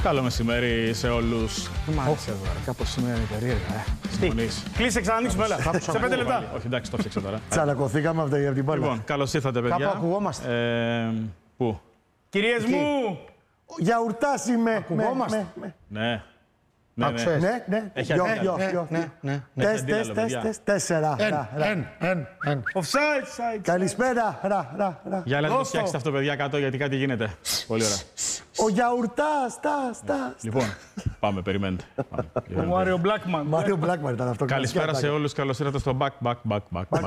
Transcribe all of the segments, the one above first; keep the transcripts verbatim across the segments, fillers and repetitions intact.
Καλό μεσημέρι σε όλους. Τι μ' άρεσε εδώ, κάπως σήμερα είναι περίεργα. Συμφωνείς? Κλείσε, ξανανοίξουμε, έλα. Σε πέντε λεπτά. Όχι, εντάξει, το φτιάξα τώρα. Τσαλακωθήκαμε από την μπάλα. Λοιπόν, καλώς ήρθατε, παιδιά. Κάπου ακουγόμαστε. Ε, πού? Κυρίες μου! Γιαουρτάς είμαι. Ακουγόμαστε. Ναι. Ναι, ναι. Άκουσες. Ναι, ναι. Έχει Γιο, αντίλαλο. γιο, Ναι, γιο. ναι, ναι. Τεστ, αντίλαλο, τεστ, παιδιά. τεστ, τέσσερα. Εν, Ρα, ρα. εν, εν, εν. Offside, side. Καλησπέρα. Ρα, ρα, ρα. Για να το Δώσ' το. φτιάξετε αυτό, παιδιά, κάτω, γιατί κάτι γίνεται. Πολύ ωραία. Ο Γιαουρτάς, τας, τας. Λοιπόν, πάμε, περιμένετε. Πάμε. Ο Μάριο Μπλάκμαν. Μάριο Μπλάκμαν ήταν αυτό. Καλησπέρα σε όλους, καλώς ήρθατε στο back, back, back, back, back.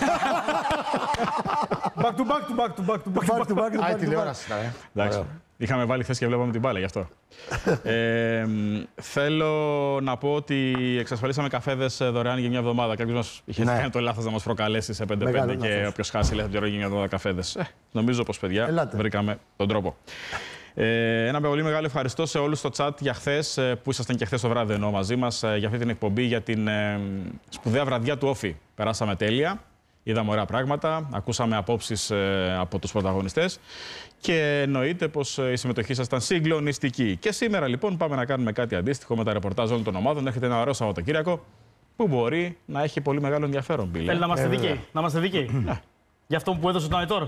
Back to back to back to back to back. Back to back to Α, η back to back. τηλεόραση ήταν, ε. Εντάξει. Είχαμε βάλει χθες και βλέπαμε την μπάλα, γι' αυτό. ε, θέλω να πω ότι εξασφαλίσαμε καφέδες δωρεάν για μια εβδομάδα. Κάποιος μας είχε Ναι. κάνει το λάθος να μας προκαλέσει σε πέντε πέντε Μεγάλο και λάθος. όποιος χάσει λέει θα πληρώνει για μια εβδομάδα καφέδες. Ε, νομίζω πως, παιδιά, Ελάτε. βρήκαμε τον τρόπο. Ε, ένα πολύ μεγάλο ευχαριστώ σε όλους στο chat για χθες, ε, που ήσασταν και χθες το βράδυ ενώ μαζί μας, ε, για αυτή την εκπομπή, για την ε, σπουδαία βραδιά του Όφη. Περάσαμε τέλεια. Είδαμε ωραία πράγματα, ακούσαμε απόψεις ε, από τους πρωταγωνιστές και εννοείται πως ε, η συμμετοχή σας ήταν συγκλονιστική. Και σήμερα λοιπόν πάμε να κάνουμε κάτι αντίστοιχο με τα ρεπορτάζ όλων των ομάδων. Έχετε ένα ωραίο Σαββατοκύριακο που μπορεί να έχει πολύ μεγάλο ενδιαφέρον, Μπίλε. Θέλει να είμαστε δίκαιοι. Να είμαστε δίκαιοι. Για αυτό που έδωσε τον Αϊτόρ.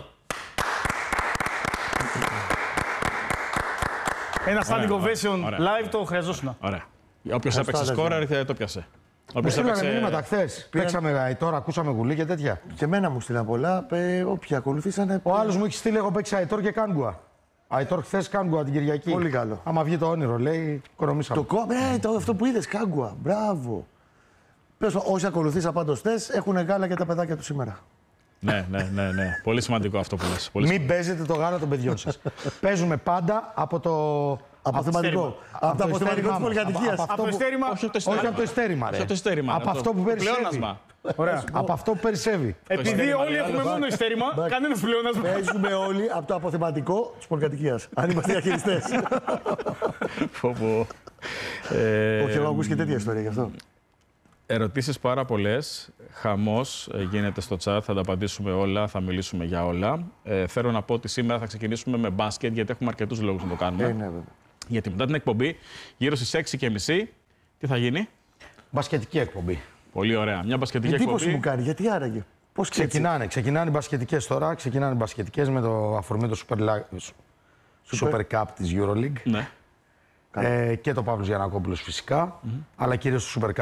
Ένα standing Ωραία, ovation ωραία. live το χρειαζόσουν. Ωραία. Όποιος έπαιξε αδερφέ. σκόρερ το πιάσε. Όποιος Στείλανε έπαιξε... μηνύματα χθες. Παίξαμε τώρα, ακούσαμε γουλή και τέτοια. Και εμένα μου στείλαν πολλά. ε, Όποιοι ακολουθήσανε. Ο άλλος μου έχει στείλει, έχω παίξει Αϊτόρ και Κάνγκουα. Αϊτόρ χθες, Κάνγκουα την Κυριακή. Πολύ καλό. Άμα βγει το όνειρο, λέει, οικονομήσαμε. Το κόμμα, ναι, το, αυτό που είδες, Κάγκουα. Μπράβο. Πες, όσοι ακολουθήσα πάντως θες, έχουν γάλα και τα παιδάκια του σήμερα. ναι, ναι, ναι, ναι. Πολύ σημαντικό αυτό που λες. Πολύ Μην παίζετε το γάλα των παιδιών σας. Παίζουμε πάντα από το. Αποθεματικό. Από το αποθεματικό της πολυκατοικίας. Από το ειστέρημα. Όχι από το Όχι από το ειστέρημα, ρε. Όχι από το ειστέρημα. Από αυτό που περισσεύει. Πλεόνασμα. Ωραία. Από αυτό που περισσεύει. Επειδή ειστέρημα, όλοι λέει έχουμε άλλος. μόνο ειστέρημα, κανένας πλεόνασμα. Παίζουμε όλοι από το αποθεματικό της πολυκατοικίας. Αν είμαστε διαχειριστές. Πω, πω. Ε, Όχι, εγώ ακούσει και τέτοια ιστορία γι' αυτό. Ερωτήσεις πάρα πολλές. Χαμός ε, γίνεται στο chat. Θα τα απαντήσουμε όλα. Θα μιλήσουμε για όλα. Ε, θέλω να πω ότι σήμερα θα ξεκινήσουμε με μπάσκετ, γιατί έχουμε αρκετούς λόγους να το κάνουμε. Ε, ναι, βέβαια. Γιατί μετά την εκπομπή, γύρω στις έξι και μισή, τι θα γίνει? Μπασκετική εκπομπή. Πολύ ωραία. Μια μπασκετική Εντύπωση εκπομπή. μου κάνει, γιατί άραγε. Πώς ξεκινάει. Ξεκινάνε, ξεκινάνε οι μπασκετικές τώρα. Ξεκινάνε οι μπασκετικές με το αφορμή το Super, La- Super Cup της EuroLeague. Ναι. Ε, και το Παύλος Γιαννακόπουλος φυσικά, αλλά κυρίως το Super Cup.